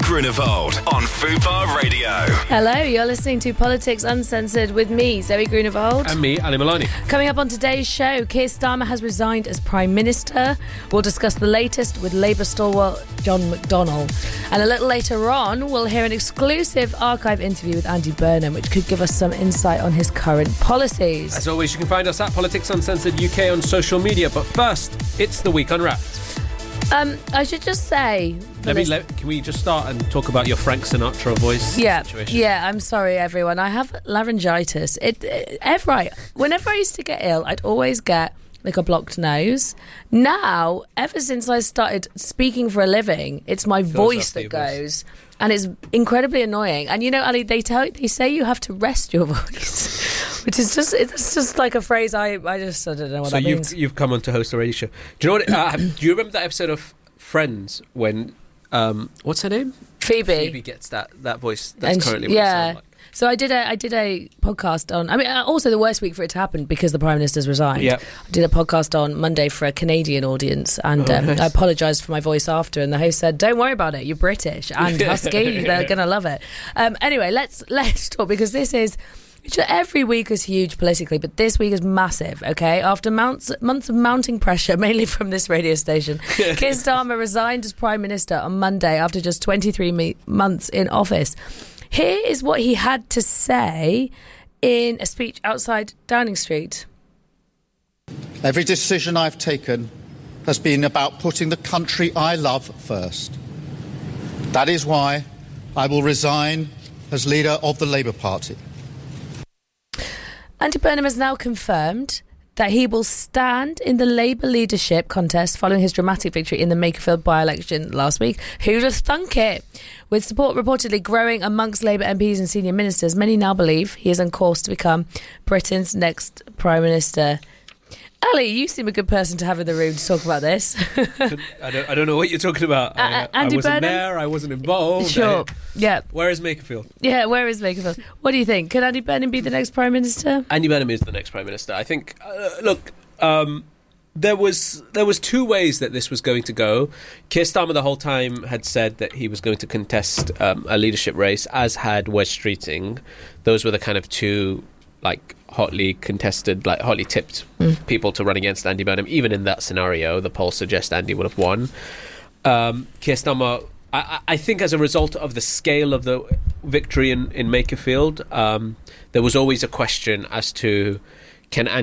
Grunewald on Fubar Radio. Hello, you're listening to Politics Uncensored with me, Zoe Grunewald. And me, Ali Maloney. Coming up on today's show, Keir Starmer has resigned as Prime Minister. We'll discuss the latest with Labour stalwart John McDonnell. And a little later on, we'll hear an exclusive archive interview with Andy Burnham, which could give us some insight on his current policies. As always, you can find us at Politics Uncensored UK on social media. But first, it's the Week Unwrapped. I should just say... Can we just start and talk about your Frank Sinatra voice situation? Yeah, I'm sorry, everyone. I have laryngitis. Whenever I used to get ill, I'd always get like a blocked nose. Now, ever since I started speaking for a living, it's my voice that goes. And it's incredibly annoying. And you know, Ali, they say you have to rest your voice, which is just like a phrase I don't know what that means. So you've come on to host a radio show. Do you know what? Do you remember that episode of Friends when what's her name? Phoebe. Phoebe gets that voice. That's currently what it sounds like. So I did a podcast on... I mean, also the worst week for it to happen because the Prime Minister's resigned. Yep. I did a podcast on Monday for a Canadian audience and nice. I apologised for my voice after, and the host said, don't worry about it, you're British and husky, they're going to love it. Anyway, let's talk, because this is... Every week is huge politically, but this week is massive, okay? After months of mounting pressure, mainly from this radio station, Keir Starmer resigned as Prime Minister on Monday after just 23 months in office. Here is what he had to say in a speech outside Downing Street. Every decision I've taken has been about putting the country I love first. That is why I will resign as leader of the Labour Party. Andy Burnham has now confirmed that he will stand in the Labour leadership contest following his dramatic victory in the Makerfield by-election last week. Who'd have thunk it? With support reportedly growing amongst Labour MPs and senior ministers, many now believe he is on course to become Britain's next Prime Minister. Ali, you seem a good person to have in the room to talk about this. I don't know what you're talking about. I wasn't Burnham? there. I wasn't involved. Sure. Yeah. Where is Makerfield? Yeah, where is Makerfield? What do you think? Could Andy Burnham be the next Prime Minister? Andy Burnham is the next Prime Minister. I think. There was two ways that this was going to go. Keir Starmer the whole time had said that he was going to contest a leadership race, as had Wes Streeting. Those were the kind of two hotly contested, hotly tipped people to run against Andy Burnham. Even in that scenario, the polls suggest Andy would have won. Keir Starmer, I think as a result of the scale of the victory in Makerfield, there was always a question as to, can Andy